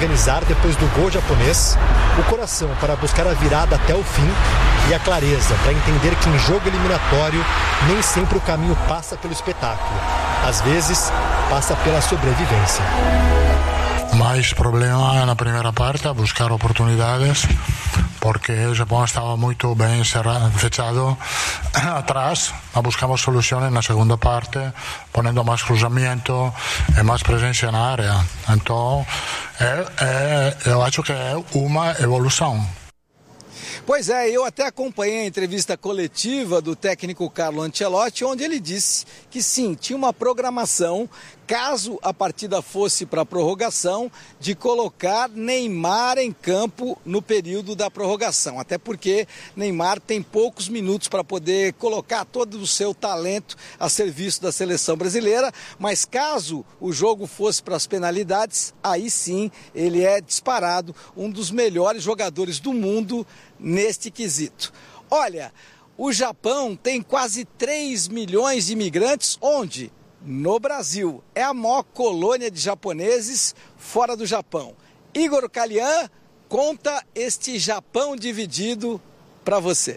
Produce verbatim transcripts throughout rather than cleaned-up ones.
organizar depois do gol japonês, o coração para buscar a virada até o fim e a clareza para entender que em jogo eliminatório nem sempre o caminho passa pelo espetáculo. Às vezes, passa pela sobrevivência. Mais problema na primeira parte, a buscar oportunidades, porque o Japão estava muito bem cerrado, fechado atrás. Buscamos soluções na segunda parte, ponendo mais cruzamento e mais presença na área. Então, é, é, eu acho que é uma evolução. Pois é, eu até acompanhei a entrevista coletiva do técnico Carlo Ancelotti, onde ele disse que sim, tinha uma programação, caso a partida fosse para a prorrogação, de colocar Neymar em campo no período da prorrogação. Até porque Neymar tem poucos minutos para poder colocar todo o seu talento a serviço da seleção brasileira, mas caso o jogo fosse para as penalidades, aí sim ele é disparado um dos melhores jogadores do mundo neste quesito. Olha, o Japão tem quase três milhões de imigrantes, onde? No Brasil. É a maior colônia de japoneses fora do Japão. Igor Kalian conta este Japão dividido para você.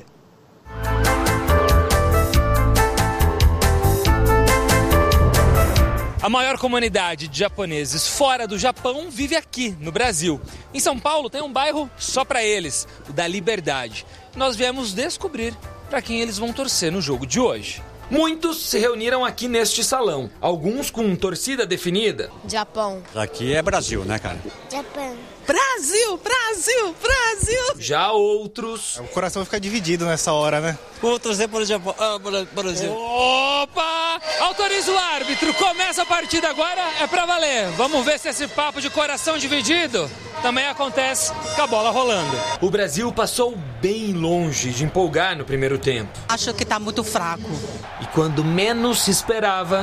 A maior comunidade de japoneses fora do Japão vive aqui, no Brasil. Em São Paulo tem um bairro só para eles, o da Liberdade. Nós viemos descobrir para quem eles vão torcer no jogo de hoje. Muitos se reuniram aqui neste salão, alguns com torcida definida. Japão. Aqui é Brasil, né, cara? Japão. Brasil, Brasil, Brasil! Já outros... O coração fica dividido nessa hora, né? Vou torcer pelo Japão. Ah, Brasil. Opa! Autoriza o árbitro. Começa a partida agora, é pra valer. Vamos ver se esse papo de coração dividido também acontece com a bola rolando. O Brasil passou bem longe de empolgar no primeiro tempo. Acho que tá muito fraco. E quando menos se esperava...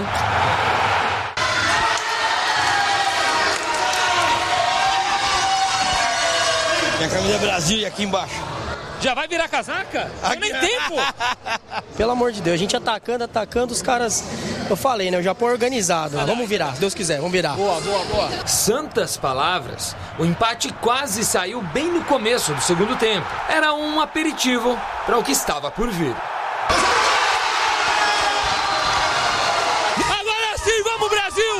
Tem a camisa Brasil e aqui embaixo. Já vai virar casaca? Não nem tempo! Pelo amor de Deus, a gente atacando, atacando, os caras... Eu falei, né? O Japão é organizado. Vamos virar, se Deus quiser, vamos virar. Boa, boa, boa. Santas palavras, o empate quase saiu bem no começo do segundo tempo. Era um aperitivo para o que estava por vir. Agora sim, vamos Brasil!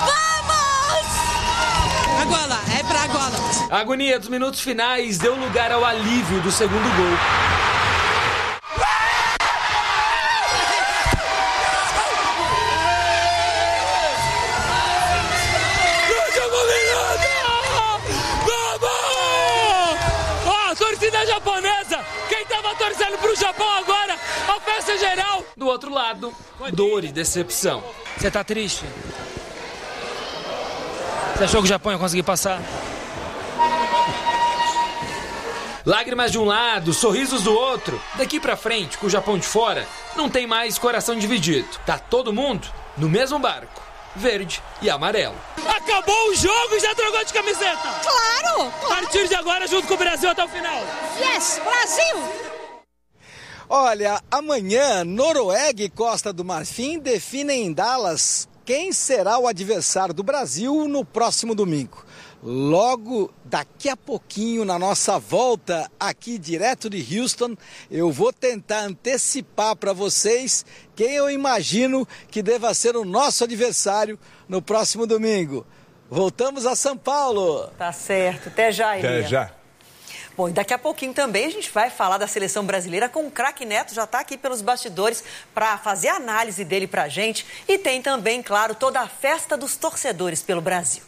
Vamos! Agora, é pra agora. A agonia dos minutos finais deu lugar ao alívio do segundo gol. Torcida japonesa, quem tava torcendo pro Japão agora, a festa geral. Do outro lado, dor e decepção. Você tá triste? Você achou que o Japão ia conseguir passar? Lágrimas de um lado, sorrisos do outro. Daqui pra frente, com o Japão de fora, não tem mais coração dividido. Tá todo mundo no mesmo barco, verde e amarelo. Acabou o jogo e já trocou de camiseta? Claro! A partir de agora, junto com o Brasil até o final. Yes, Brasil! Olha, amanhã, Noruega e Costa do Marfim definem em Dallas quem será o adversário do Brasil no próximo domingo. Logo daqui a pouquinho, na nossa volta aqui direto de Houston, eu vou tentar antecipar para vocês quem eu imagino que deva ser o nosso adversário no próximo domingo. Voltamos a São Paulo. Tá certo. Até já, Elia. Até já. Bom, e daqui a pouquinho também a gente vai falar da seleção brasileira com o craque Neto, já está aqui pelos bastidores para fazer a análise dele para a gente. E tem também, claro, toda a festa dos torcedores pelo Brasil.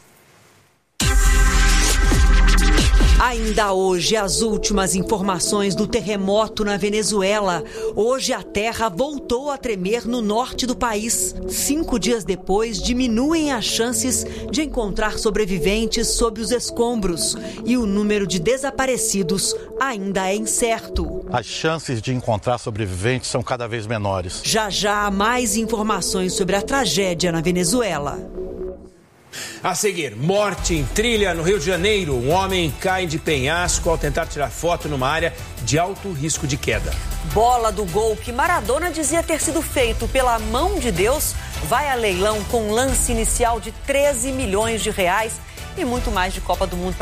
Ainda hoje, as últimas informações do terremoto na Venezuela. Hoje, a terra voltou a tremer no norte do país. Cinco dias depois, diminuem as chances de encontrar sobreviventes sob os escombros. E o número de desaparecidos ainda é incerto. As chances de encontrar sobreviventes são cada vez menores. Já já, mais informações sobre a tragédia na Venezuela. A seguir, morte em trilha no Rio de Janeiro. Um homem cai de penhasco ao tentar tirar foto numa área de alto risco de queda. Bola do gol que Maradona dizia ter sido feito pela mão de Deus vai a leilão com um lance inicial de treze milhões de reais e muito mais de Copa do Mundo.